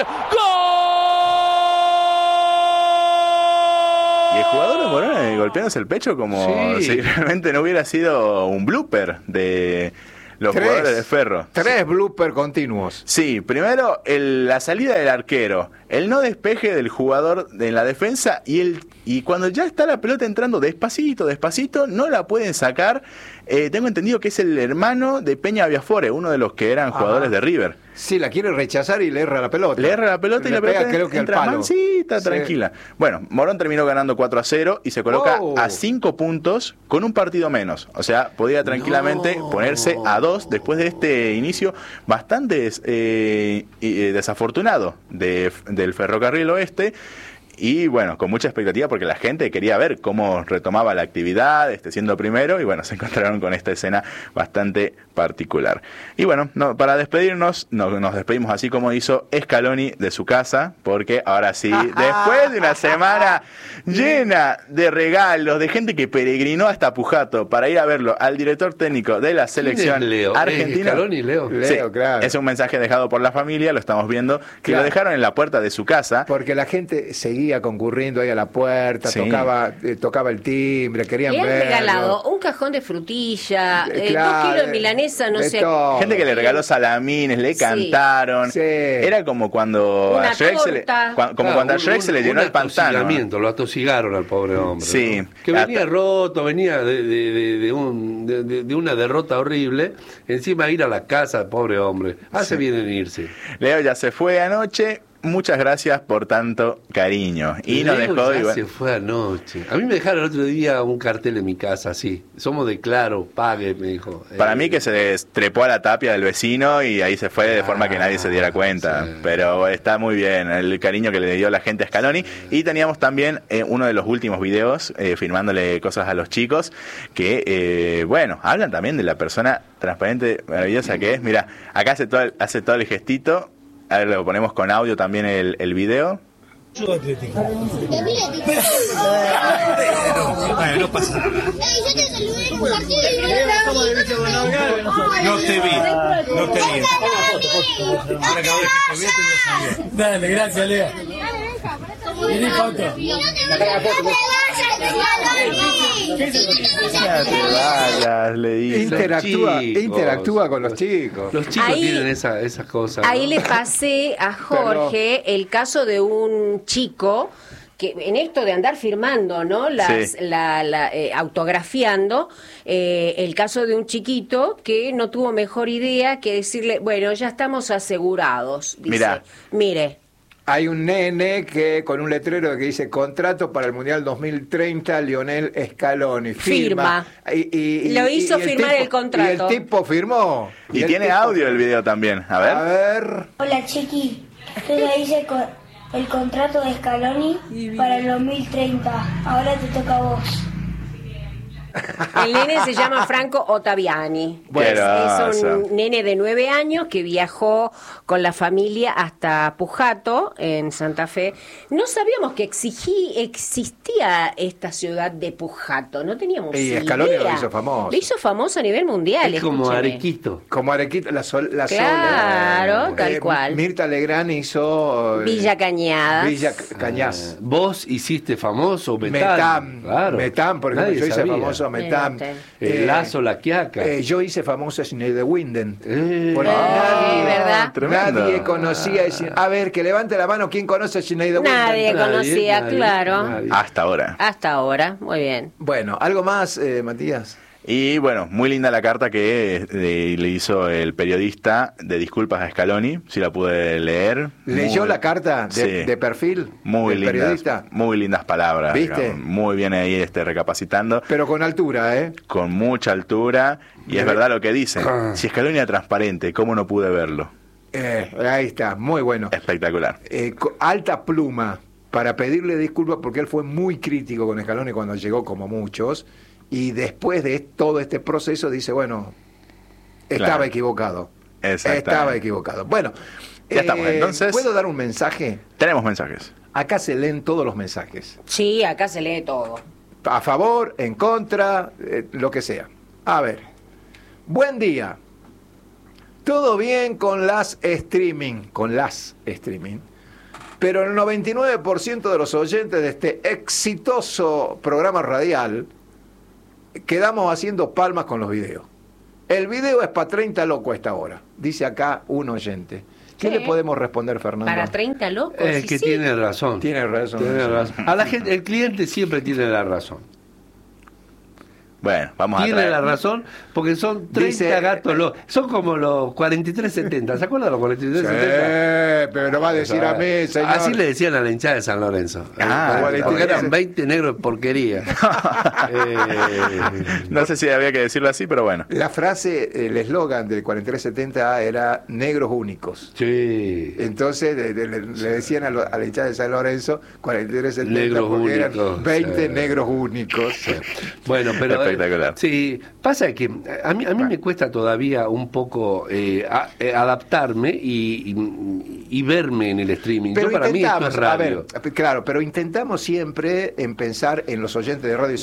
¡gol! Y el jugador de Morón golpeándose el pecho como si realmente no hubiera sido un blooper de los jugadores de Ferro. 3 bloopers continuos. Sí, primero la salida del arquero, el no despeje del jugador en la defensa y cuando ya está la pelota entrando despacito, no la pueden sacar. Tengo entendido que es el hermano de Peña Biafore, uno de los que eran jugadores de River. Sí, la quiere rechazar y le erra la pelota. Le erra la pelota y la pelota creo que entra al palo. mansita, tranquila. Bueno, Morón terminó ganando 4-0 y se coloca a 5 puntos con un partido menos. O sea, podía tranquilamente ponerse a 2 después de este inicio bastante desafortunado del Ferrocarril Oeste. Y bueno, con mucha expectativa porque la gente quería ver cómo retomaba la actividad, siendo primero, y bueno, se encontraron con esta escena bastante particular. Y bueno, para despedirnos, nos despedimos así como hizo Scaloni de su casa, porque ahora sí, después de una semana llena de regalos, de gente que peregrinó hasta Pujato para ir a verlo al director técnico de la selección argentina. Scaloni, Leo. Sí, claro. Es un mensaje dejado por la familia, lo estamos viendo, que lo dejaron en la puerta de su casa. Porque la gente seguía concurriendo ahí a la puerta, tocaba el timbre, querían le han verlo. regalado un cajón de frutilla, 2 claro, kilos de milanesa, no sé. todo. Gente que le regaló salamines, le cantaron. Sí. Era como cuando Una a Shrek se le llenó el pantano. Lo atosigaron al pobre hombre. Sí. ¿no? Que venía roto, venía de una derrota horrible. Encima ir a la casa, pobre hombre. Hace bien en irse. Leo ya se fue anoche. Muchas gracias por tanto cariño. Y nos dejó. Se fue anoche. A mí me dejaron el otro día un cartel en mi casa, así. Somos de Claro, pague, me dijo. Para mí que se trepó a la tapia del vecino y ahí se fue de forma que nadie se diera cuenta. Sí. Pero está muy bien el cariño que le dio la gente a Scaloni. Y teníamos también uno de los últimos videos filmándole cosas a los chicos que, bueno, hablan también de la persona transparente, maravillosa que es. Mira, acá hace todo el gestito. A ver, lo ponemos con audio también el video. Bueno, no pasa nada. Yo te saludé en un partido y no te vi. Dale, gracias, Leo. Vení, Pauto. Le dice. Interactúa con los chicos. Los chicos tienen esas cosas. Ahí ¿no? le pasé a Jorge el caso de un chico que en esto de andar firmando, ¿no? Autografiando, el caso de un chiquito que no tuvo mejor idea que decirle, bueno, ya estamos asegurados. Dice, mire. Hay un nene que con un letrero que dice contrato para el Mundial 2030, Lionel Scaloni. Firma. Lo hizo firmar el contrato. Y el tipo firmó. Y tiene audio el video también. A ver. Hola, Chiqui. Yo ya hice el contrato de Scaloni para el 2030. Ahora te toca a vos. El nene se llama Franco Ottaviani. Es un nene de 9 años que viajó con la familia hasta Pujato, en Santa Fe. No sabíamos que existía esta ciudad de Pujato. No teníamos idea. Y Scaloni lo hizo famoso. Lo hizo famoso a nivel mundial. Es como Arequito. Como Arequito, la Claro, tal cual. Mirta Legrand hizo... Villa Cañadas. Villa Cañas. Vos hiciste famoso Metán. Claro. Metán, por ejemplo, yo hice famoso Metán. El Lazo, la Quiaca. Yo hice famoso Sinead de Winden. Nadie conocía. A ver, que levante la mano. ¿Quién conoce a Sinead de Winden? Nadie conocía, claro. Hasta ahora. Hasta ahora, muy bien. Bueno, ¿algo más, Matías? Y bueno, muy linda la carta que le hizo el periodista de disculpas a Scaloni, si la pude leer. ¿Leyó la carta de perfil del periodista? Muy lindas palabras. ¿Viste? Digamos, muy bien ahí recapacitando. Pero con altura, ¿eh? Con mucha altura, y es verdad lo que dice. Si Scaloni era transparente, ¿cómo no pude verlo? Ahí está, muy bueno. Espectacular. Alta pluma para pedirle disculpas porque él fue muy crítico con Scaloni cuando llegó, como muchos. Y después de todo este proceso dice, bueno, estaba equivocado. Estaba equivocado. Bueno, ya estamos, entonces. ¿Puedo dar un mensaje? Tenemos mensajes. Acá se leen todos los mensajes. Sí, acá se lee todo. A favor, en contra, lo que sea. A ver. Buen día. Todo bien con las streaming. Pero el 99% de los oyentes de este exitoso programa radial quedamos haciendo palmas con los videos. El video es para 30 locos a esta hora, dice acá un oyente. ¿Qué le podemos responder, Fernando? Para 30 locos. Que tiene razón. Tiene razón. A la gente, el cliente siempre tiene la razón. Bueno, vamos a Tiene la razón, porque son 30 gatos locos. Son como los 4370. ¿Se acuerdan de los 4370? Pero no va a decir a mí, señor. Así le decían a la hinchada de San Lorenzo. Porque eran 20 negros de porquería. No sé si había que decirlo así, pero bueno. La frase, el eslogan del 4370 era negros únicos. Sí. Entonces le decían a la hinchada de San Lorenzo 4370 negros porque únicos, eran 20 negros únicos. Bueno, pero espectacular. Sí, pasa que a mí me cuesta todavía un poco adaptarme y verme en el streaming. Pero para mí esto es radio. A ver, claro, pero intentamos siempre en pensar en los oyentes de radio.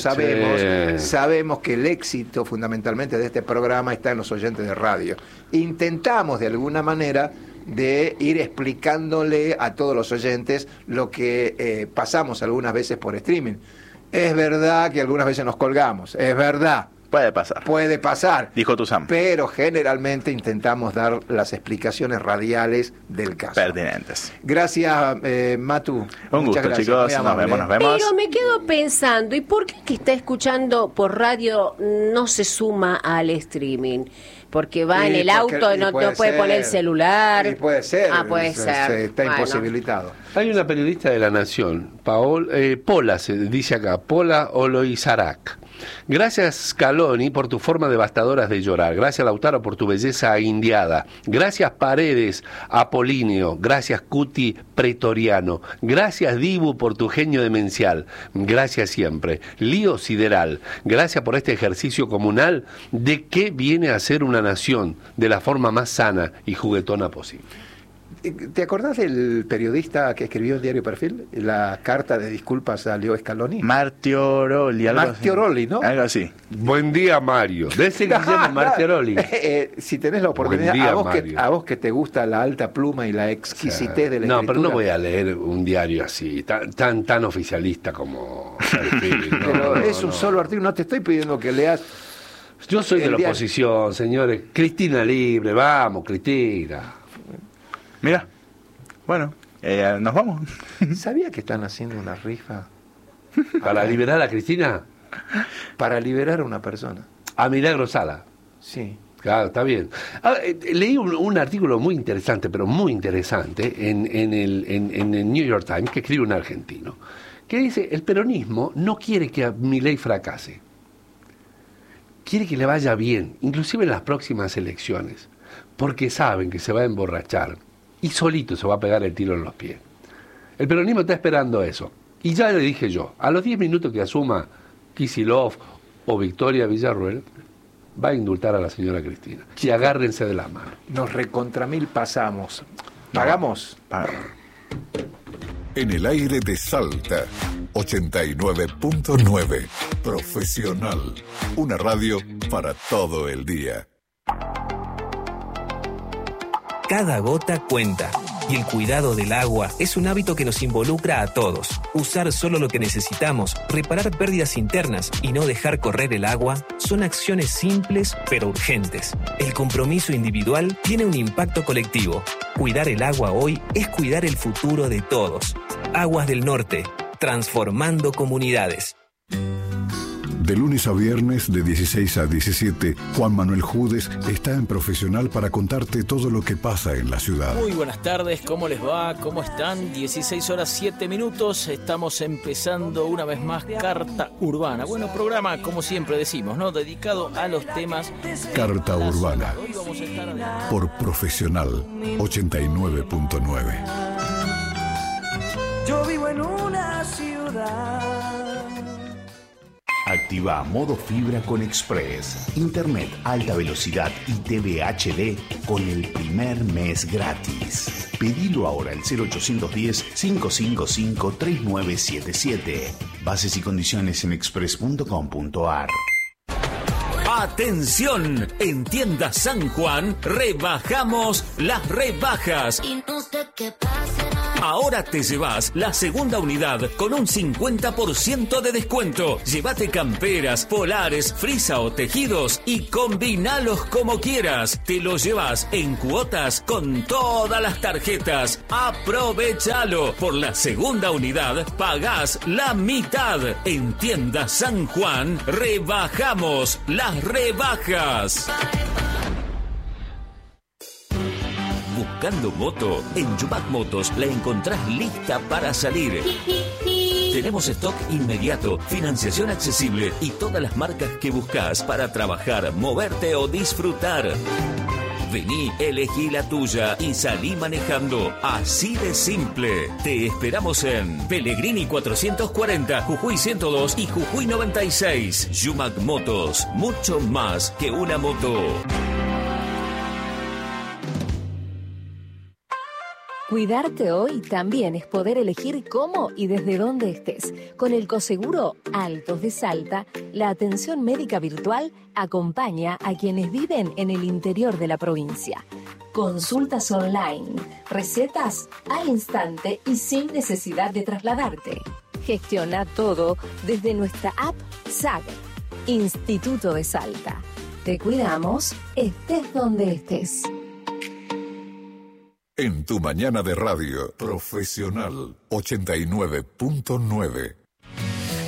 Sabemos que el éxito fundamentalmente de este programa está en los oyentes de radio. Intentamos de alguna manera de ir explicándole a todos los oyentes lo que pasamos algunas veces por streaming. Es verdad que algunas veces nos colgamos, es verdad. Puede pasar. Dijo Tuzán. Pero generalmente intentamos dar las explicaciones radiales del caso. Pertinentes. Gracias, Matu. Un gusto, gracias, chicos. Nos vemos. Pero me quedo pensando, ¿y por qué el que está escuchando por radio no se suma al streaming? Porque va en el auto, no puede poner el celular. Y puede ser. Puede ser. Está imposibilitado. Hay una periodista de La Nación, Pola, se dice acá, Pola Oloizarac. Gracias, Scaloni, por tu forma devastadora de llorar. Gracias, Lautaro, por tu belleza indiada. Gracias, Paredes Apolíneo. Gracias, Cuti Pretoriano. Gracias, Dibu, por tu genio demencial. Gracias siempre. Lío Sideral. Gracias por este ejercicio comunal de qué viene a ser una nación de la forma más sana y juguetona posible. ¿Te acordás del periodista que escribió el diario Perfil? La carta de disculpas a Leo Scaloni. Martioroli, ¿no? Algo así. Buen día, Mario. De ese que se llama Martioroli. Si tenés la oportunidad, a vos que te gusta la alta pluma y la exquisitez de la escritura. No, pero no voy a leer un diario así, tan oficialista como Perfil. Pero es un solo artículo, no te estoy pidiendo que leas. Yo soy de la oposición, señores. Cristina libre, vamos, Cristina. Mira, bueno, nos vamos. ¿Sabía que están haciendo una rifa? ¿Para liberar a Cristina? Para liberar a una persona. A Milagro Sala. Sí. Claro, está bien. Leí un artículo muy interesante, pero muy interesante, en el New York Times, que escribe un argentino, que dice, el peronismo no quiere que Milei fracase. Quiere que le vaya bien, inclusive en las próximas elecciones, porque saben que se va a emborrachar y solito se va a pegar el tiro en los pies. El peronismo está esperando eso. Y ya le dije yo, a los 10 minutos que asuma Kicillof o Victoria Villarruel, va a indultar a la señora Cristina. Y agárrense de la mano. Nos recontramil pasamos. ¿Pagamos? En el aire de Salta, 89.9. Profesional. Una radio para todo el día. Cada gota cuenta. Y el cuidado del agua es un hábito que nos involucra a todos. Usar solo lo que necesitamos, reparar pérdidas internas y no dejar correr el agua son acciones simples pero urgentes. El compromiso individual tiene un impacto colectivo. Cuidar el agua hoy es cuidar el futuro de todos. Aguas del Norte, transformando comunidades. De lunes a viernes, de 16 a 17, Juan Manuel Judes está en Profesional para contarte todo lo que pasa en la ciudad. Muy buenas tardes, ¿cómo les va? ¿Cómo están? 16 horas 7 minutos, estamos empezando una vez más Carta Urbana. Bueno, programa, como siempre decimos, ¿no? Dedicado a los temas... Carta Urbana, por Profesional 89.9. Yo vivo en una ciudad. Activa modo fibra con Express, internet alta velocidad y TV HD con el primer mes gratis. Pedilo ahora al 0810-555-3977. Bases y condiciones en express.com.ar. ¡Atención! En Tiendas San Juan rebajamos las rebajas. Y no sé qué pasa. Ahora te llevas la segunda unidad con un 50% de descuento. Llévate camperas, polares, frisa o tejidos y combinalos como quieras. Te los llevas en cuotas con todas las tarjetas. ¡Aprovechalo! Por la segunda unidad pagás la mitad. En Tiendas San Juan rebajamos las rebajas. Buscando moto, en Yumac Motos la encontrás lista para salir. Tenemos stock inmediato, financiación accesible y todas las marcas que buscas para trabajar, moverte o disfrutar. Vení, elegí la tuya y salí manejando. Así de simple. Te esperamos en Pellegrini 440, Jujuy 102 y Jujuy 96. Yumac Motos, mucho más que una moto. Cuidarte hoy también es poder elegir cómo y desde dónde estés. Con el Coseguro Altos de Salta, la atención médica virtual acompaña a quienes viven en el interior de la provincia. Consultas online, recetas al instante y sin necesidad de trasladarte. Gestiona todo desde nuestra app SAG, Instituto de Salta. Te cuidamos, estés donde estés. En tu mañana de radio, Profesional 89.9.